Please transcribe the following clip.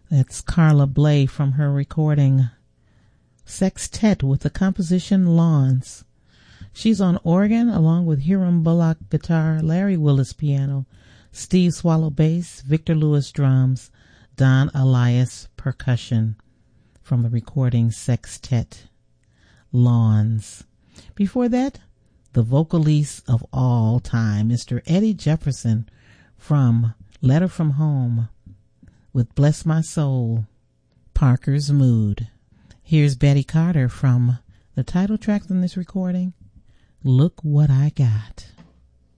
That's Carla Bley from her recording Sextet with the composition Lawns. She's on organ along with Hiram Bullock guitar, Larry Willis piano, Steve Swallow bass, Victor Lewis drums, Don Elias percussion from the recording Sextet Lawns. Before that, the vocalist of all time, Mr. Eddie Jefferson from Letter from Home with Bless My Soul, Parker's Mood. Here's Betty Carter from the title track from this recording, Look What I Got.